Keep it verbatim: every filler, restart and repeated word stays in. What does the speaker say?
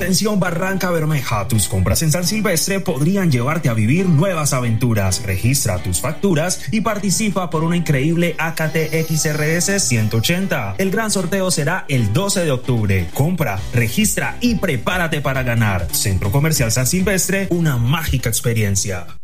Atención Barranca Bermeja, tus compras en San Silvestre podrían llevarte a vivir nuevas aventuras. Registra tus facturas y participa por una increíble A K T X R S ciento ochenta. El gran sorteo será el doce de octubre. Compra, registra y prepárate para ganar. Centro Comercial San Silvestre, una mágica experiencia.